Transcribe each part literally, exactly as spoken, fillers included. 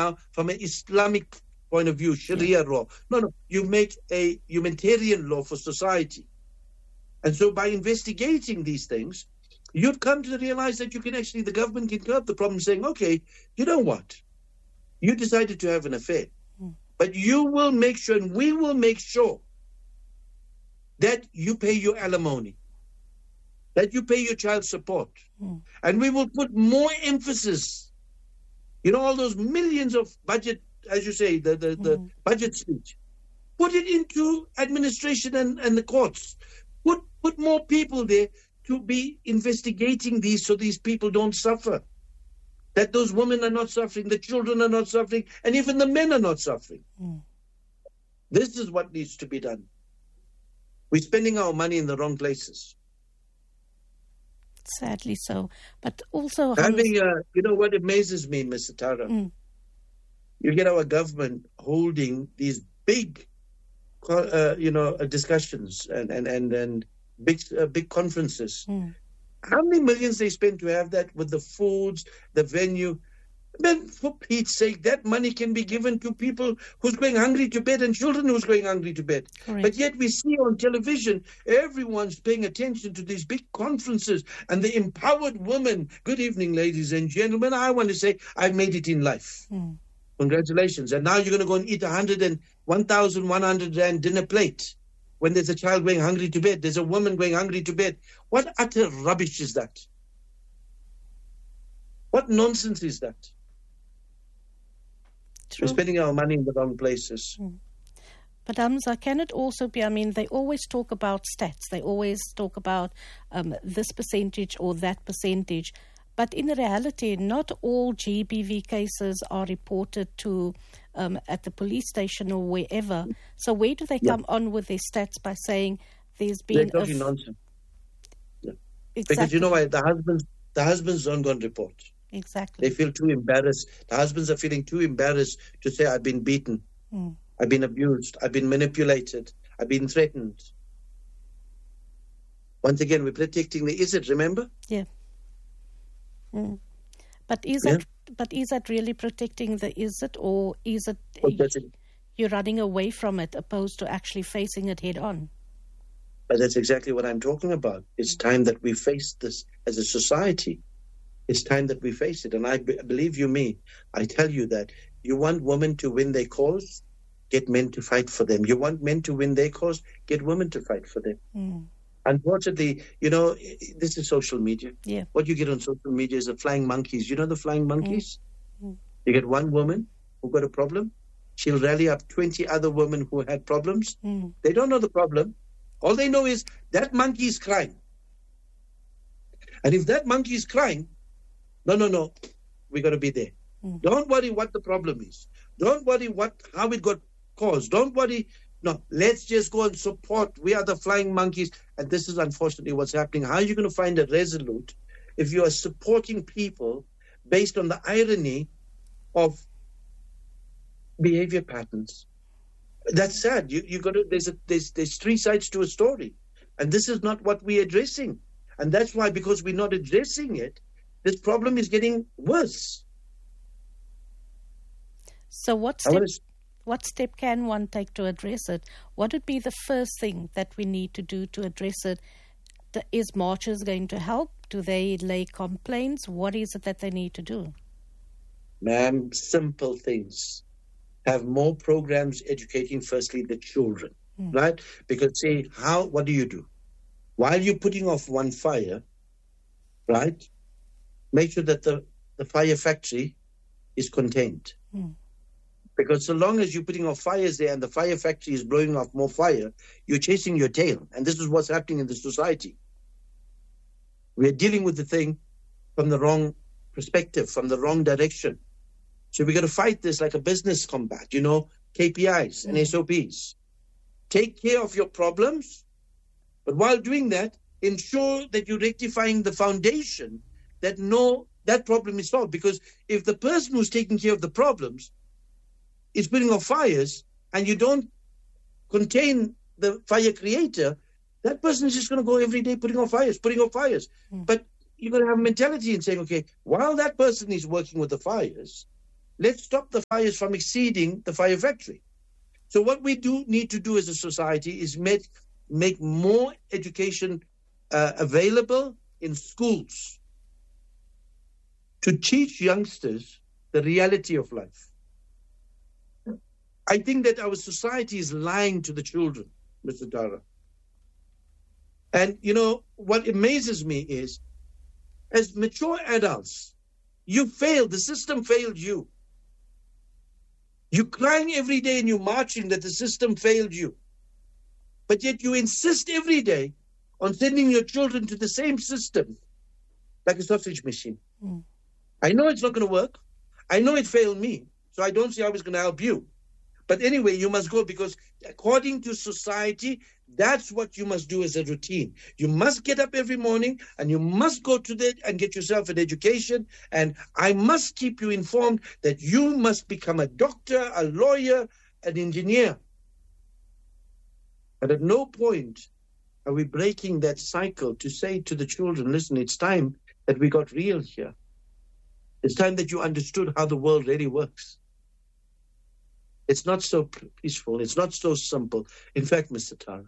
now from an Islamic point of view, Sharia law. No, no, you make a humanitarian law for society. And so by investigating these things, you'd come to realize that you can actually, the government can curb the problem saying, okay, you know what? You decided to have an affair, mm. but you will make sure, and we will make sure that you pay your alimony, that you pay your child support. Mm. And we will put more emphasis, you know, all those millions of budget, as you say, the, the, mm. the budget speech, put it into administration and, and the courts. Put, put more people there to be investigating these so these people don't suffer. That those women are not suffering, the children are not suffering, and even the men are not suffering. Mm. This is what needs to be done. We're spending our money in the wrong places. Sadly so. But also... Having, uh, you know what amazes me, Mister Tara? Mm. You get our government holding these big, uh, you know, discussions and, and, and, and big, uh, big conferences. Mm. How many millions they spend to have that with the foods, the venue? Man, for Pete's sake, that money can be given to people who's going hungry to bed and children who's going hungry to bed. Correct. But yet we see on television, everyone's paying attention to these big conferences and the empowered women. Good evening, ladies and gentlemen. I want to say I've made it in life. Mm. Congratulations. And now you're going to go and eat a hundred and one thousand one hundred rand dinner plate. When there's a child going hungry to bed, there's a woman going hungry to bed. What utter rubbish is that? What nonsense is that? True. We're spending our money in the wrong places. Mm. But Hamza, can it also be, I mean, they always talk about stats. They always talk about um, this percentage or that percentage. But in reality, not all G B V cases are reported to um, at the police station or wherever. So where do they come yeah. on with their stats by saying there's been... They're talking f- nonsense. Yeah. Exactly. Because you know why? The husbands, the husbands don't go and report. Exactly. They feel too embarrassed. The husbands are feeling too embarrassed to say, I've been beaten. Mm. I've been abused. I've been manipulated. I've been threatened. Once again, we're protecting the Izzat, remember? Yeah. Mm. But is yeah. that but is that really protecting the Izzat, or is it, oh, it you're running away from it opposed to actually facing it head on? But that's exactly what I'm talking about. It's time that we face this as a society. It's time that we face it. And I be, believe you me, I tell you that you want women to win their cause, get men to fight for them. You want men to win their cause, get women to fight for them. Mm. Unfortunately, you know, this is social media. Yeah. What you get on social media is the flying monkeys. You know the flying monkeys? Mm. You get one woman who got a problem. She'll rally up twenty other women who had problems. Mm. They don't know the problem. All they know is that monkey is crying. And if that monkey is crying, no, no, no, we got to be there. Mm. Don't worry what the problem is. Don't worry what how it got caused. Don't worry. No, let's just go and support. We are the flying monkeys. And this is unfortunately what's happening. How are you going to find a resolute if you are supporting people based on the irony of behavior patterns? That's sad. You you got to. There's a there's there's three sides to a story, and this is not what we're addressing. And that's why, because we're not addressing it, this problem is getting worse. So what step, what step can one take to address it? What would be the first thing that we need to do to address it? Is marches going to help? Do they lay complaints? What is it that they need to do? Ma'am, simple things. Have more programs educating, firstly, the children, mm. right? Because, say, how? What do you do? While you're putting off one fire, right, make sure that the, the fire factory is contained. Mm. Because so long as you're putting off fires there and the fire factory is blowing off more fire, you're chasing your tail. And this is what's happening in the society. We're dealing with the thing from the wrong perspective, from the wrong direction. So we've got to fight this like a business combat, you know, K P Is and S O Ps. Take care of your problems, but while doing that, ensure that you're rectifying the foundation, that no, that problem is solved. Because if the person who's taking care of the problems is putting off fires and you don't contain the fire creator, that person is just going to go every day putting off fires, putting off fires. Mm. But you've got to have a mentality in saying, okay, while that person is working with the fires, let's stop the fires from exceeding the fire factory. So what we do need to do as a society is make, make more education uh, available in schools to teach youngsters the reality of life. I think that our society is lying to the children, Mister Tara. And, you know, what amazes me is, as mature adults, you failed. The system failed you. You're crying every day and you're marching that the system failed you. But yet you insist every day on sending your children to the same system, like a sausage machine. Mm. I know it's not going to work. I know it failed me, so I don't see how it's going to help you. But anyway, you must go, because according to society, that's what you must do as a routine. You must get up every morning and you must go to that and get yourself an education. And I must keep you informed that you must become a doctor, a lawyer, an engineer. But at no point are we breaking that cycle to say to the children, listen, it's time that we got real here. It's time that you understood how the world really works. It's not so peaceful. It's not so simple. In fact, Mister Tara,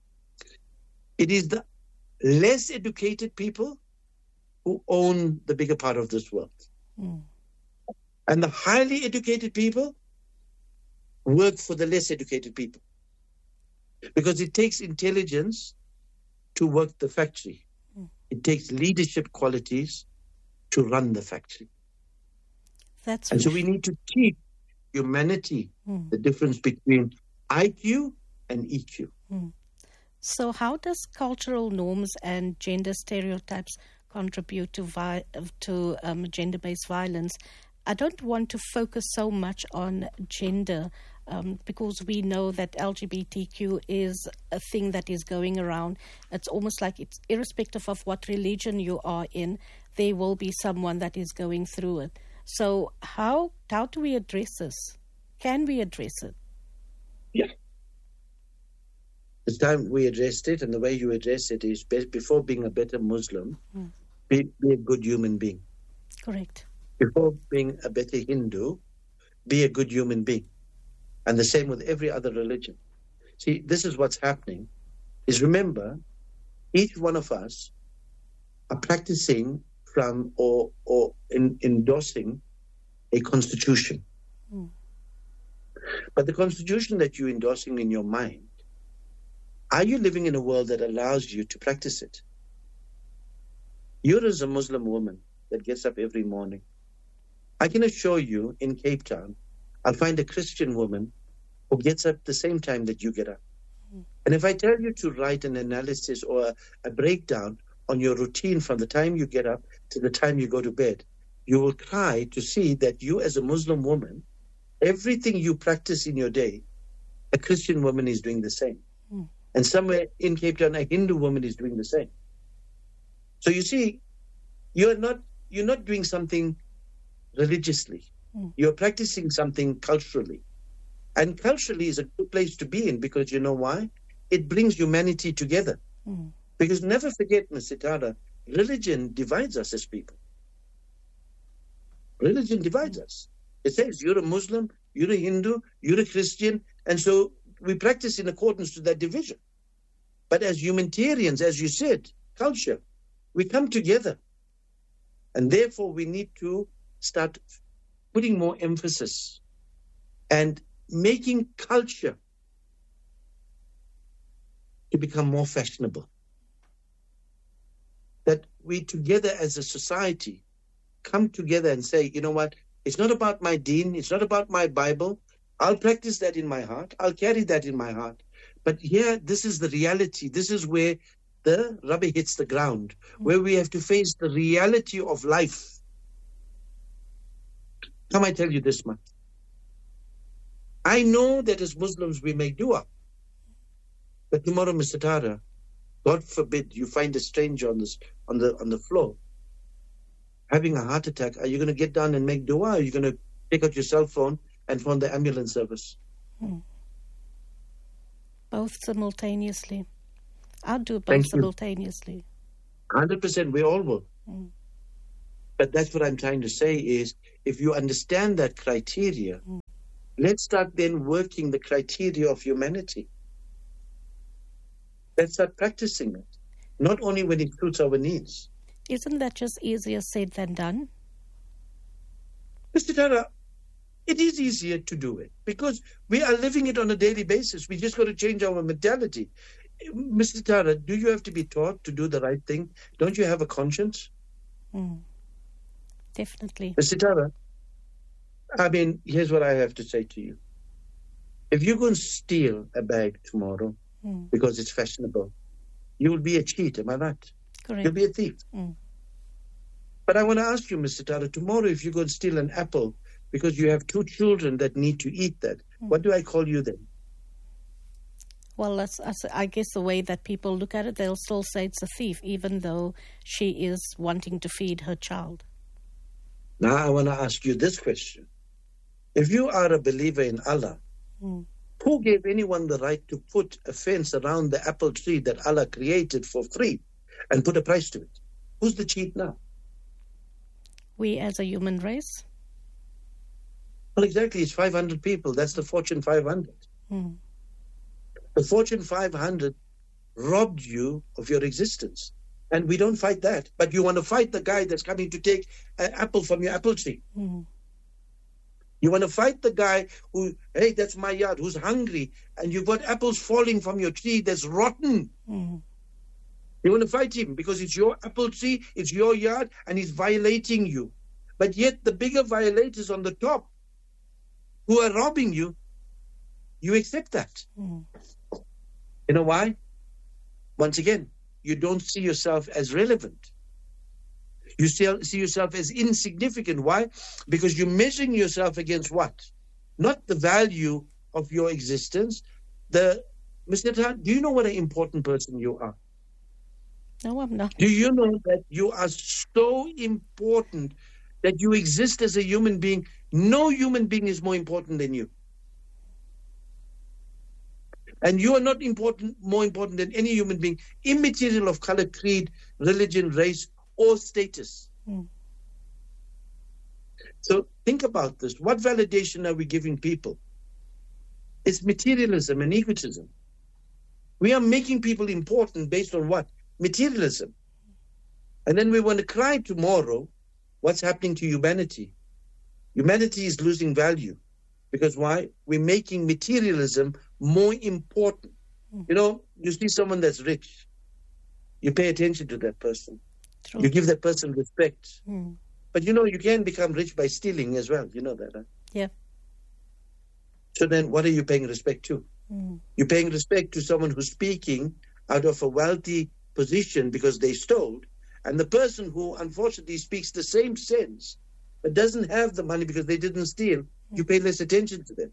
it is the less educated people who own the bigger part of this world. Mm. And the highly educated people work for the less educated people. Because it takes intelligence to work the factory. Mm. It takes leadership qualities to run the factory. That's and so we need to teach humanity mm. the difference between I Q and E Q. Mm. So how does cultural norms and gender stereotypes contribute to vi- to um, gender-based violence? I don't want to focus so much on gender um, because we know that L G B T Q is a thing that is going around. It's almost like it's irrespective of what religion you are in, there will be someone that is going through it. So how how do we address this? Can we address it? Yeah. It's time we addressed it, and the way you address it is be- before being a better Muslim, mm. be, be a good human being. Correct. Before being a better Hindu, be a good human being. And the same with every other religion. See, this is what's happening, is remember, each one of us are practicing from or or in, endorsing a constitution. Mm. But the constitution that you're endorsing in your mind, are you living in a world that allows you to practice it? You're as a Muslim woman that gets up every morning. I can assure you, in Cape Town, I'll find a Christian woman who gets up the same time that you get up. Mm. And if I tell you to write an analysis or a, a breakdown on your routine from the time you get up to the time you go to bed, you will cry to see that you as a Muslim woman, everything you practice in your day, a Christian woman is doing the same. Mm. And somewhere in Cape Town, a Hindu woman is doing the same. So you see, you're not you're not doing something religiously. Mm. You're practicing something culturally. And culturally is a good place to be in, because you know why? It brings humanity together. Mm. Because never forget, Mister Tara, religion divides us as people. Religion divides mm. us. It says you're a Muslim, you're a Hindu, you're a Christian, and so we practice in accordance to that division. But as humanitarians, as you said, culture, we come together. And therefore we need to start putting more emphasis and making culture to become more fashionable. That we together as a society come together and say, you know what, it's not about my deen, it's not about my Bible. I'll practice that in my heart. I'll carry that in my heart. But here, this is the reality. This is where the rubber hits the ground, where we have to face the reality of life. Come, I tell you this much. I know that as Muslims we make dua. But tomorrow, Mister Tara, God forbid you find a stranger on this on the on the floor having a heart attack. Are you going to get down and make dua? Or are you going to take out your cell phone and phone the ambulance service? Hmm. Both simultaneously. I'll do both Thank simultaneously. one hundred percent, we all will. Hmm. But that's what I'm trying to say is, if you understand that criteria, mm. let's start then working the criteria of humanity. Let's start practicing it, not only when it suits our needs. Isn't that just easier said than done? Mister Tara, it is easier to do it because we are living it on a daily basis. We just got to change our mentality. Mister Tara, do you have to be taught to do the right thing? Don't you have a conscience? Mm. Definitely. Mister Tara, I mean, here's what I have to say to you. If you go and steal a bag tomorrow mm. because it's fashionable, you will be a cheat, am I right? Correct. You'll be a thief. Mm. But I want to ask you, Mister Tara, tomorrow if you go and steal an apple because you have two children that need to eat that, mm. what do I call you then? Well, that's, that's, I guess the way that people look at it, they'll still say it's a thief, even though she is wanting to feed her child. Now I want to ask you this question. If you are a believer in Allah, mm. who gave anyone the right to put a fence around the apple tree that Allah created for free and put a price to it? Who's the cheat now? We as a human race? Well, exactly. It's five hundred people. That's the Fortune five hundred. Mm. The Fortune five hundred robbed you of your existence. And we don't fight that. But you want to fight the guy that's coming to take an apple from your apple tree. Mm. You want to fight the guy who, hey, that's my yard, who's hungry, and you've got apples falling from your tree that's rotten. Mm. You want to fight him because it's your apple tree, it's your yard, and he's violating you. But yet the bigger violators on the top who are robbing you, you accept that. Mm. You know why? Once again, you don't see yourself as relevant. You see yourself as insignificant. Why? Because you're measuring yourself against what? Not the value of your existence. The Mister Tara, do you know what an important person you are? No, I'm not. Do you know that you are so important that you exist as a human being? No human being is more important than you. And you are not important, more important than any human being, immaterial of color, creed, religion, race, or status. Mm. So think about this. What validation are we giving people? It's materialism and egotism. We are making people important based on what? Materialism. And then we want to cry tomorrow, what's happening to humanity? Humanity is losing value. Because why? We're making materialism more important. Mm. You know, you see someone that's rich, you pay attention to that person. True. You give that person respect. Mm. But you know, you can become rich by stealing as well. You know that, huh? Yeah. So then what are you paying respect to? Mm. You're paying respect to someone who's speaking out of a wealthy position because they stole, and the person who unfortunately speaks the same sense but doesn't have the money because they didn't steal, mm. you pay less attention to them.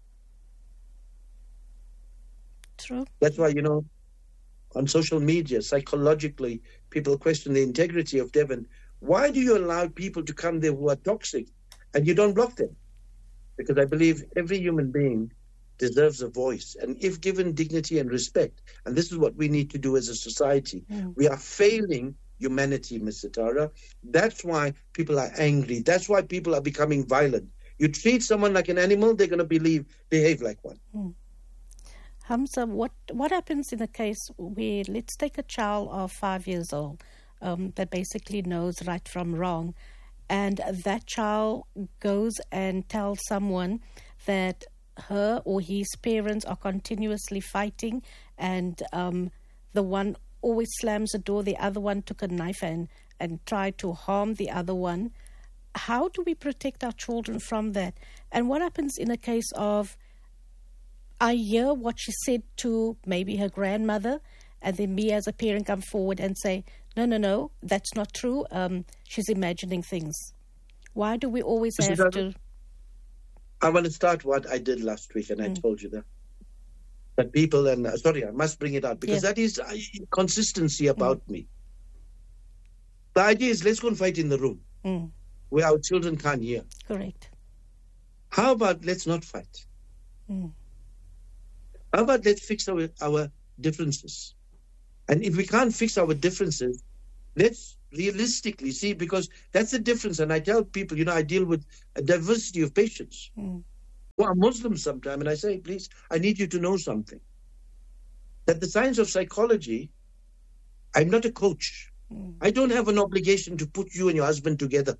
True. That's why, you know, on social media, psychologically, people question the integrity of Devon. Why do you allow people to come there who are toxic and you don't block them? Because I believe every human being deserves a voice. And if given dignity and respect, and this is what we need to do as a society, mm. we are failing humanity, Mister Tara. That's why people are angry. That's why people are becoming violent. You treat someone like an animal, they're going to believe, behave like one. Mm. Hamza, what, what happens in a case where, let's take a child of five years old um, that basically knows right from wrong, and that child goes and tells someone that her or his parents are continuously fighting, and um, the one always slams the door, the other one took a knife and, and tried to harm the other one. How do we protect our children from that? And what happens in a case of, I hear what she said to maybe her grandmother, and then me as a parent come forward and say, no, no, no, that's not true. Um, she's imagining things. Why do we always have that, to... I want to start what I did last week, and mm. I told you that. That people, and uh, sorry, I must bring it out, because yeah. that is uh, consistency about mm. me. The idea is, let's go and fight in the room, mm. where our children can't hear. Correct. How about let's not fight? Mm. How about let's fix our, our differences? And if we can't fix our differences, let's realistically, see, because that's the difference. And I tell people, you know, I deal with a diversity of patients mm. who are Muslims sometimes, and I say, please, I need you to know something. That the science of psychology, I'm not a coach. Mm. I don't have an obligation to put you and your husband together.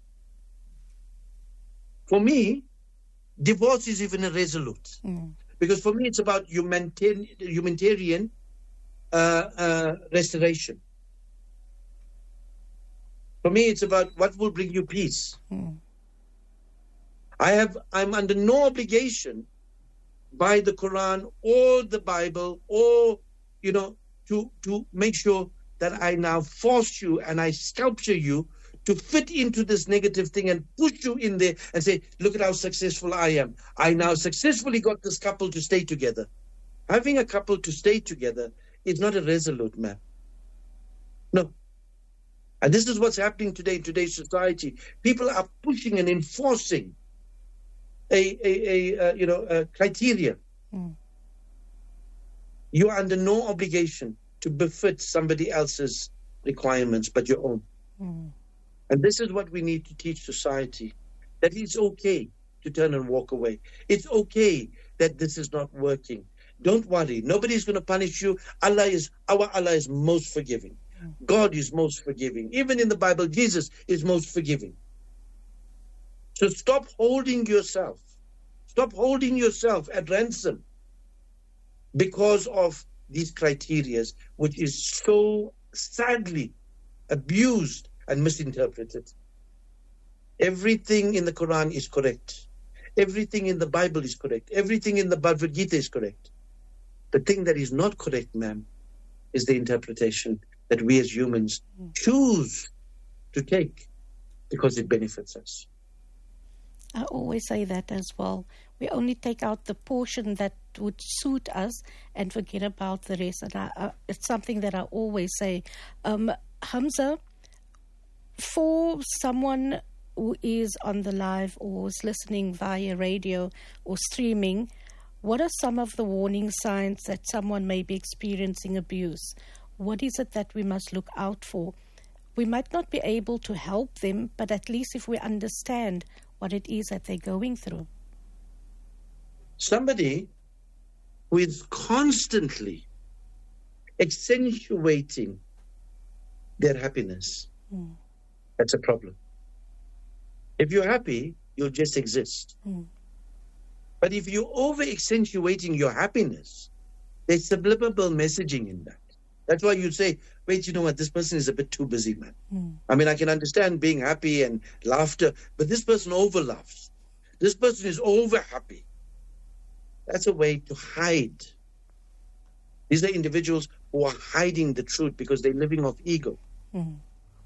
For me, divorce is even irresolute. Mm. Because for me, it's about humanitarian, humanitarian uh, uh, restoration. For me, it's about what will bring you peace. Mm. I have, I'm under no obligation by the Quran or the Bible or, you know, to, to make sure that I now force you and I sculpture you to fit into this negative thing and push you in there and say, look at how successful I am. I now successfully got this couple to stay together. Having a couple to stay together is not a resolute man. No. And this is what's happening today in today's society. People are pushing and enforcing a, a, a uh, you know, a criteria. Mm. You are under no obligation to befit somebody else's requirements but your own. Mm. And this is what we need to teach society, that it's okay to turn and walk away. It's okay that this is not working. Don't worry. Nobody's going to punish you. Allah is, our Allah is most forgiving. God is most forgiving. Even in the Bible, Jesus is most forgiving. So stop holding yourself. Stop holding yourself at ransom because of these criteria, which is so sadly abused and misinterpreted. Everything in the Quran is correct. Everything in the Bible is correct. Everything in the Bhagavad Gita is correct. The thing that is not correct, ma'am, is the interpretation that we as humans choose to take because it benefits us. I always say that as well. We only take out the portion that would suit us and forget about the rest. And I, I, it's something that I always say. Um, Hamza, for someone who is on the live or is listening via radio or streaming, what are some of the warning signs that someone may be experiencing abuse? What is it that we must look out for? We might not be able to help them, but at least if we understand what it is that they're going through. Somebody who is constantly accentuating their happiness, mm. that's a problem. If you're happy, you'll just exist. Mm. But if you're over-accentuating your happiness, there's subliminal messaging in that. That's why you say, wait, you know what, this person is a bit too busy, man. Mm. I mean, I can understand being happy and laughter, but this person over-laughs. This person is over-happy. That's a way to hide. These are individuals who are hiding the truth because they're living off ego. Mm.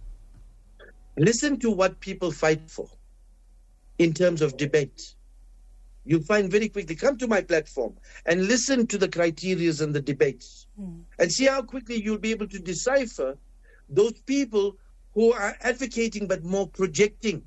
Listen to what people fight for in terms of debate. You'll find very quickly, come to my platform and listen to the criterias and the debates mm. and see how quickly you'll be able to decipher those people who are advocating but more projecting.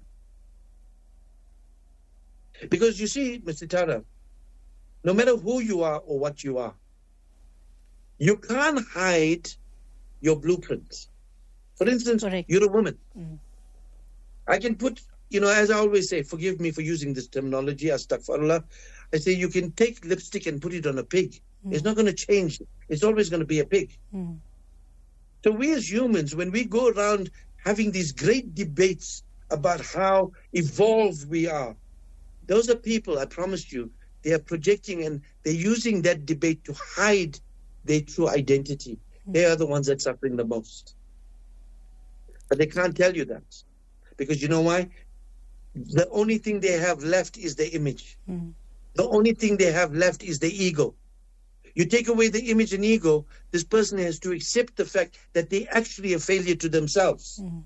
Because you see, Mister Tara, no matter who you are or what you are, you can't hide your blueprint. For instance, Correct. You're a woman. Mm. I can put, you know, as I always say, forgive me for using this terminology, astaghfirullah. I say you can take lipstick and put it on a pig. Mm. It's not going to change. It's always going to be a pig. Mm. So we as humans, when we go around having these great debates about how evolved we are, those are people, I promise you, they are projecting and they're using that debate to hide their true identity. Mm. They are the ones that are suffering the most. But they can't tell you that. Because you know why? The only thing they have left is the image. Mm. The only thing they have left is the ego. You take away the image and ego, this person has to accept the fact that they actually a failure to themselves. Mm.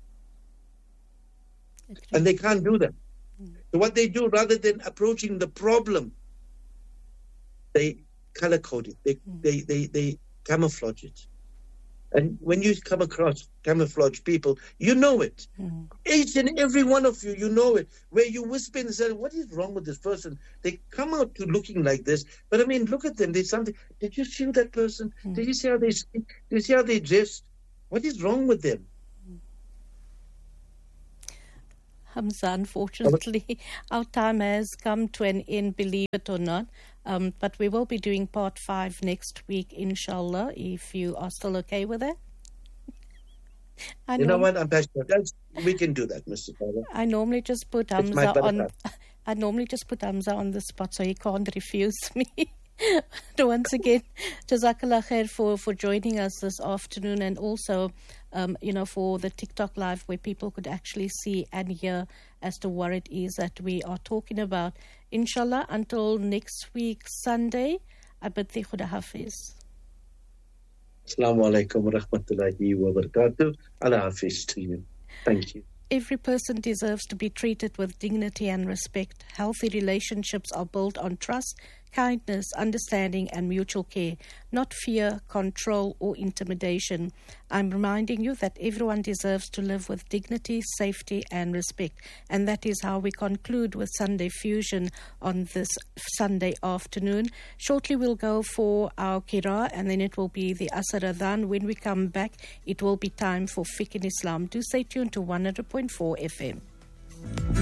And they can't do that. Mm. So what they do, rather than approaching the problem, they color code it. They, mm. they, they, they camouflage it. And when you come across camouflage people, you know it. Mm. Each and every one of you, you know it. Where you whisper and say, what is wrong with this person? They come out to looking like this. But I mean, look at them. There's something. Did you see that person? Mm. Did you see how they speak? Did you see how they dress? What is wrong with them? Mm. Hamza, unfortunately, our time has come to an end, believe it or not. Um, but we will be doing part five next week, inshallah, if you are still okay with that. I you know norm- what, Ambassador? We can do that, Mister Father. I normally just put It's my Hamza on. brother. I normally just put Hamza on the spot so he can't refuse me. So once again, Jazakallah khair for, for joining us this afternoon, and also, um, you know, for the TikTok live where people could actually see and hear as to what it is that we are talking about. Inshallah, until next week, Sunday, I bid thee Khuda Hafiz. Assalamu alaikum wa rahmatullahi wa barakatuh. Allah Hafiz to you. Thank you. Every person deserves to be treated with dignity and respect. Healthy relationships are built on trust, kindness, understanding, and mutual care, not fear, control, or intimidation. I'm reminding you that everyone deserves to live with dignity, safety, and respect. And that is how we conclude with Sunday Fusion on this Sunday afternoon. Shortly, we'll go for our Qira, and then it will be the Asr Adhan. When we come back, it will be time for Fiqh in Islam. Do stay tuned to one hundred point four F M.